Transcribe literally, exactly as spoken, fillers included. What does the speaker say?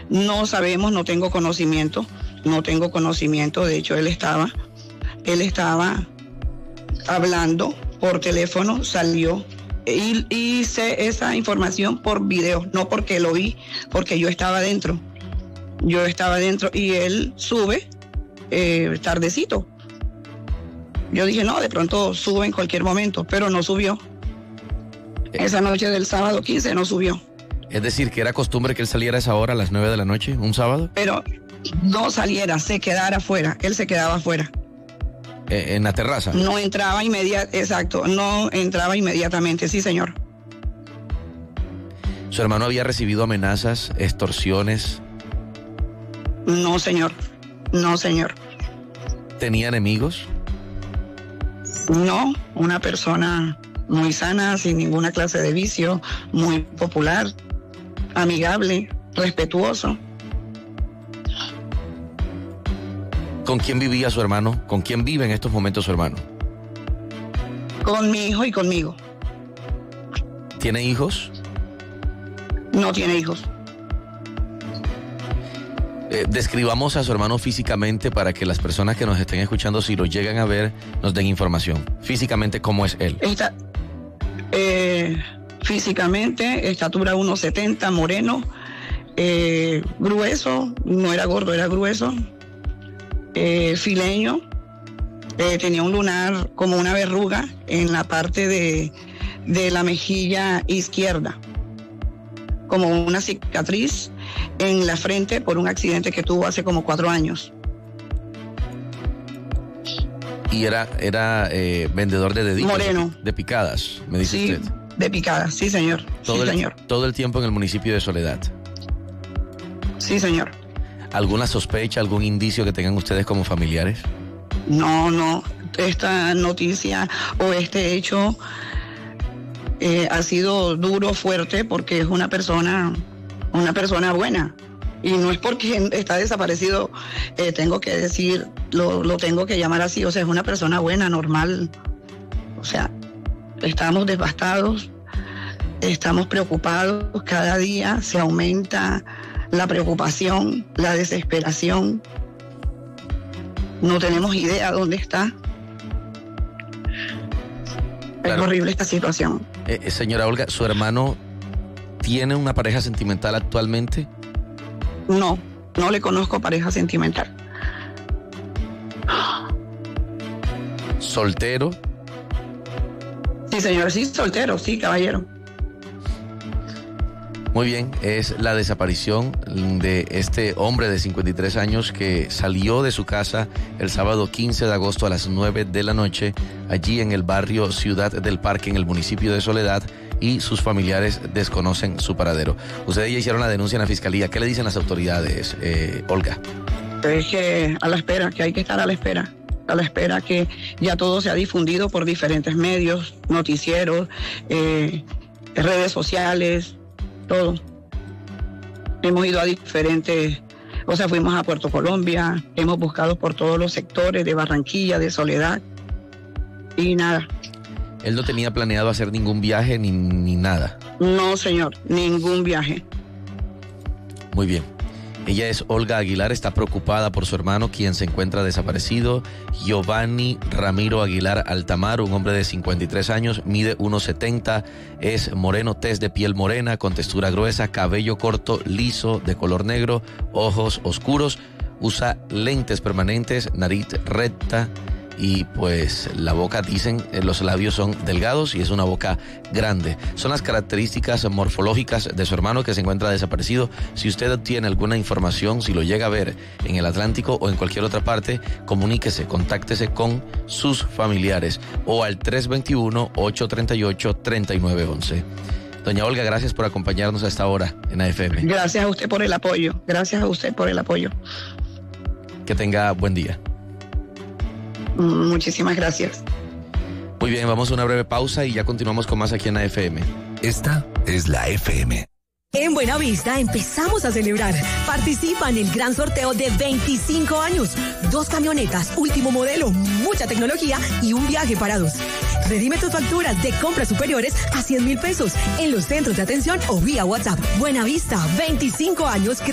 No sabemos, no tengo conocimiento, no tengo conocimiento. De hecho, él estaba, él estaba hablando por teléfono, salió y hice esa información por video, no porque lo vi, porque yo estaba dentro. Yo estaba dentro y él sube eh, tardecito. Yo dije, no, de pronto sube en cualquier momento, pero no subió. Esa noche del sábado quince no subió. Es decir, que era costumbre que él saliera a esa hora, a las nueve de la noche, un sábado. Pero no saliera, se quedara afuera, él se quedaba afuera. Eh, en la terraza. No entraba inmediatamente, exacto, no entraba inmediatamente, sí señor. ¿Su hermano había recibido amenazas, extorsiones? No señor, no señor. ¿Tenía enemigos? No, una persona muy sana, sin ninguna clase de vicio, muy popular, amigable, respetuoso. ¿Con quién vivía su hermano? ¿Con quién vive en estos momentos su hermano? Con mi hijo y conmigo. ¿Tiene hijos? No tiene hijos. Eh, describamos a su hermano físicamente para que las personas que nos estén escuchando, si lo llegan a ver, nos den información. Físicamente, ¿cómo es él? Está, eh, físicamente, estatura uno setenta, moreno, eh, grueso, no era gordo, era grueso. Eh, fileño, eh, tenía un lunar como una verruga en la parte de, de la mejilla izquierda, como una cicatriz en la frente por un accidente que tuvo hace como cuatro años. Y era, era eh, vendedor de deditos. Moreno. De picadas, me dice Sí, usted. de picadas, sí señor, Todo, sí el, señor, todo el tiempo en el municipio de Soledad. sí señor. ¿Alguna sospecha, algún indicio que tengan ustedes como familiares? No, no, esta noticia o este hecho eh, ha sido duro, fuerte, porque es una persona, una persona buena. Y no es porque está desaparecido, eh, tengo que decir, lo, lo tengo que llamar así, o sea, es una persona buena, normal. O sea, estamos devastados, estamos preocupados, cada día se aumenta la preocupación, la desesperación. No tenemos idea dónde está. Claro. Es horrible esta situación. Eh, eh, señora Olga, ¿su hermano tiene una pareja sentimental actualmente? No, no le conozco pareja sentimental. ¿Soltero? Sí, señor, sí, soltero, sí, caballero. Muy bien, es la desaparición de este hombre de cincuenta y tres años que salió de su casa el sábado quince de agosto a las nueve de la noche, allí en el barrio Ciudad del Parque, en el municipio de Soledad, y sus familiares desconocen su paradero. Ustedes ya hicieron la denuncia en la fiscalía. ¿Qué le dicen las autoridades, eh, Olga? Es que a la espera, que hay que estar a la espera. A la espera que ya todo se ha difundido por diferentes medios, noticieros, eh, redes sociales, todo. Hemos ido a diferentes, o sea, fuimos a Puerto Colombia, hemos buscado por todos los sectores de Barranquilla, de Soledad, y nada. Él no tenía planeado hacer ningún viaje ni, ni nada. No, señor, ningún viaje. Muy bien. Ella es Olga Aguilar, está preocupada por su hermano, quien se encuentra desaparecido. Giovanni Ramiro Aguilar Altamar, un hombre de cincuenta y tres años, mide uno setenta, es moreno, tez de piel morena, con textura gruesa, cabello corto, liso, de color negro, ojos oscuros, usa lentes permanentes, nariz recta y pues la boca, dicen, los labios son delgados y es una boca grande. Son las características morfológicas de su hermano que se encuentra desaparecido. Si usted tiene alguna información, si lo llega a ver en el Atlántico o en cualquier otra parte, comuníquese, contáctese con sus familiares o al tres dos uno, ocho tres ocho, tres nueve uno uno. Doña Olga, gracias por acompañarnos a esta hora en A F M. Gracias a usted por el apoyo, gracias a usted por el apoyo. Que tenga buen día. Muchísimas gracias. Muy bien, vamos a una breve pausa y ya continuamos con más aquí en A F M. Esta es la F M. En Buenavista empezamos a celebrar. Participa en el gran sorteo de veinticinco años. Dos camionetas, último modelo, mucha tecnología y un viaje para dos. Redime tus facturas de compras superiores a cien mil pesos en los centros de atención o vía WhatsApp. Buenavista, veinticinco años.